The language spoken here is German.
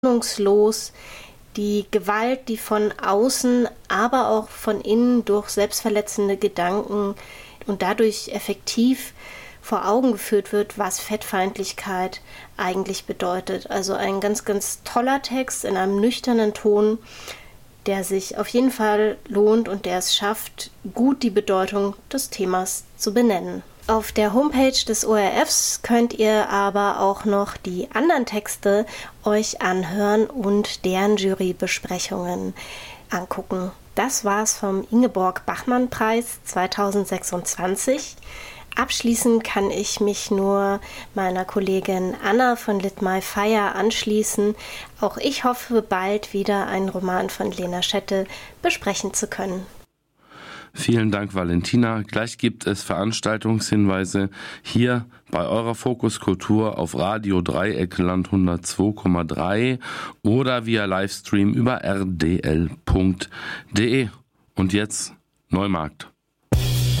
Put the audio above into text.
schonungslos die Gewalt, die von außen, aber auch von innen durch selbstverletzende Gedanken und dadurch effektiv vor Augen geführt wird, was Fettfeindlichkeit eigentlich bedeutet. Also ein ganz, ganz toller Text in einem nüchternen Ton, der sich auf jeden Fall lohnt und der es schafft, gut die Bedeutung des Themas zu benennen. Auf der Homepage des ORFs könnt ihr aber auch noch die anderen Texte euch anhören und deren Jurybesprechungen angucken. Das war's vom Ingeborg-Bachmann-Preis 2026. Abschließend kann ich mich nur meiner Kollegin Anna von Lit My Fire anschließen. Auch ich hoffe, bald wieder einen Roman von Lena Schette besprechen zu können. Vielen Dank, Valentina. Gleich gibt es Veranstaltungshinweise hier bei eurer Fokus Kultur auf Radio Dreieckland 102,3 oder via Livestream über rdl.de. Und jetzt Neumarkt.